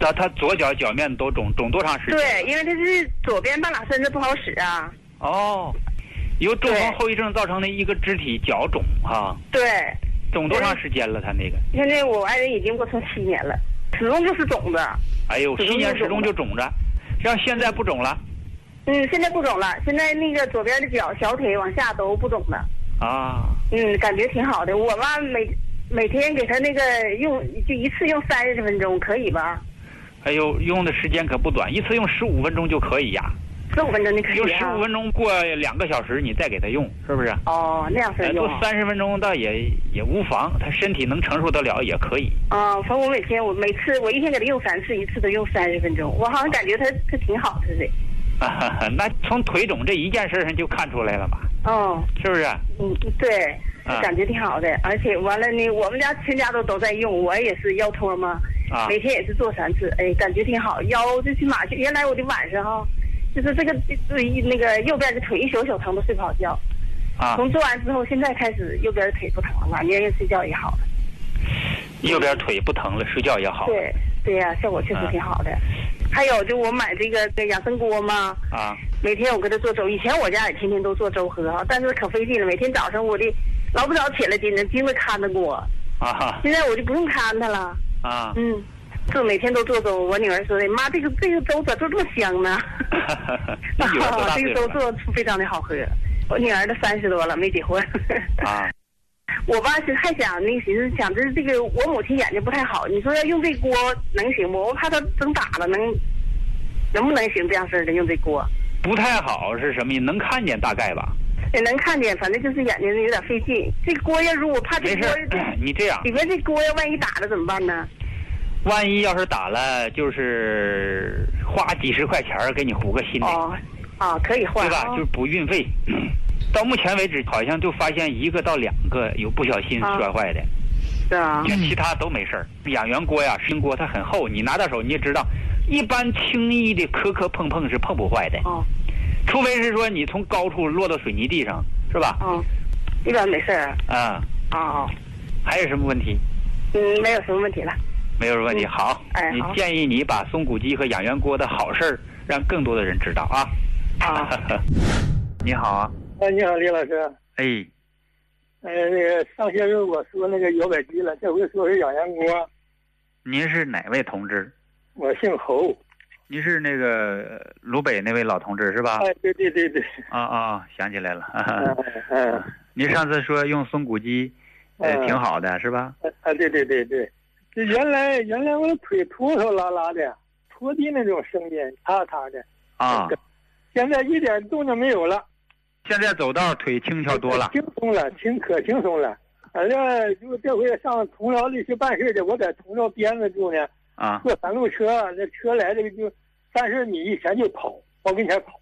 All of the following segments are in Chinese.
他左脚脚面都肿多长时间？ 对，因为他是左边半拉身子不好使啊。 哦，由中风后遗症造成的一个肢体脚肿哈。 对。 肿多长时间了？他那个？ 现在我爱人已经过成7年了，始终就是肿着。 哎呦，7年始终就肿着，像现在不肿了？ 现在不肿了，现在那个左边的脚、小腿往下都不肿了。 啊。 感觉挺好的。我吧每天给他那个用，就一次用30分钟，可以吧？ 哎呦，用的时间可不短，一次用15分钟就可以呀。 15分钟就可以。 用15分钟过2个小时，你再给他用，是不是？ 哦，那样是用。 做30分钟倒也无妨，他身体能承受得了也可以。 反正我每次我一天给他用3次，一次都用30分钟，我好像感觉他挺好似的。 那从腿肿这一件事上就看出来了吧？是不是？ 对，感觉挺好的，而且完了呢，我们家全家都在用，我也是腰托嘛，每天也是做3次，哎，感觉挺好。腰最起码原来我的晚上哈，就是这个那个右边的腿一宿疼都睡不好觉，从做完之后，现在开始右边的腿不疼了，晚上睡觉也好了。 右边腿不疼了，睡觉也好。 对呀，效果确实挺好的。还有就我买这个养生锅嘛，每天我给他做粥。以前我家也天天都做粥喝啊，但是可费劲了。每天早上我的老不早起来盯着看着锅，现在我就不用看它了。就每天都做粥。我女儿说的，妈，这个粥咋做这么香呢？这个粥做非常的好喝。我女儿都30多了，没结婚。我吧是还想寻思想着这个我母亲眼睛不太好，你说要用这锅能行不？我怕她整打了能不能行这样式的用这锅？ 不太好是什么？能看见大概吧？ 也能看见，反正就是眼睛有点费劲。这锅要如果怕这锅， 你这样里面这锅要万一打了怎么办呢？ 万一要是打了，就是花几十块钱给你补个新的。 可以换， 对吧？就是补运费。到目前为止，好像就发现1个到2个有不小心摔坏的， 是啊， 其他都没事儿。养元锅呀，新锅它很厚，你拿到手你也知道，一般轻易的磕磕碰碰是碰不坏的。除非是说你从高处落到水泥地上，是吧？ 一般没事儿。 还有什么问题？ 没有什么问题了。 没有问题。好，你建议你把松骨鸡和养元锅的好事儿让更多的人知道啊。你好啊。 你好，李老师。那个上些日我说那个摇摆鸡了，这回说是养元锅。 您是哪位同志？ 我姓侯。 您是那个鲁北那位老同志是吧？ 对。 想起来了。您上次说用松骨鸡，挺好的是吧？ 对。这原来我的腿拖拖拉拉的，拖地那种声音，嚓嚓的。现在一点动静没有了。 现在走道腿轻巧多了， 轻松了，可轻松了。反正就这回上同辽里去办事的，我在同辽边子住呢。坐3路车，那车来这个就30米以前就跑，往跟前跑。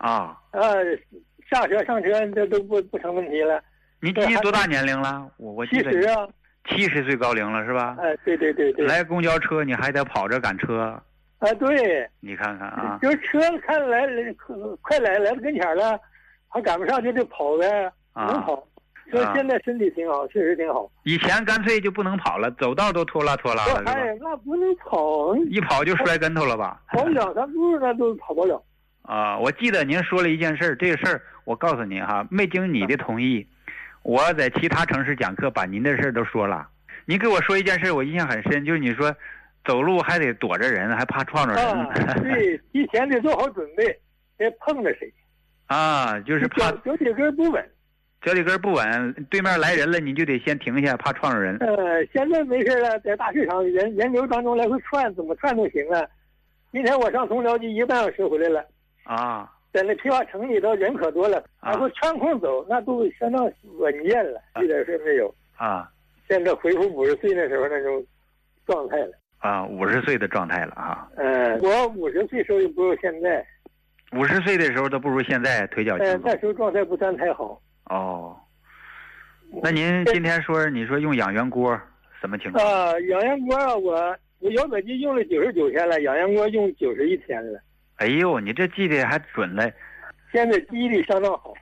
下车上车这都不成问题了。 您今年多大年龄了？我记得 70啊。 70岁高龄了是吧？ 对。 来公交车你还得跑着赶车。 对。 你看看啊。 就是车看来快来到跟前了。还赶不上就得跑呗，能跑。说现在身体挺好，确实挺好。 以前干脆就不能跑了，走道都拖拉了，是吧？ 那不能跑， 一跑就摔跟头了吧？ 跑2、3步那都跑不了。 我记得您说了一件事，这个事儿我告诉您哈，没经你的同意，我在其他城市讲课把您的事都说了。您给我说一件事，我印象很深，就是你说走路还得躲着人，还怕撞着人。 对，提前得做好准备，别碰着谁。 就是怕脚底跟不稳， 对面来人了，你就得先停下，怕撞着人。 现在没事了，在大市场人流当中来回窜，怎么窜都行了。今天我上同辽就1个半小时回来了。在那批发城里头人可多了，然后全空走，那都相当稳健了，一点事没有。现在恢复50岁那时候那种状态了。 50岁的状态了啊。 我50岁时候也不如现在。 50岁的时候都不如现在腿脚轻松。 那时候状态不算太好。 哦。那您今天说你说用养元锅什么情况？ 养元锅我摇摆机用了99天了，养元锅用91天了。 哎呦，你这记得还准嘞。 现在记忆力相当好。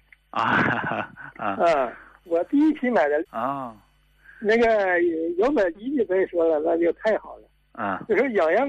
我第一期买的。 啊。 那个摇摆机就别说了，那就太好了。就说养元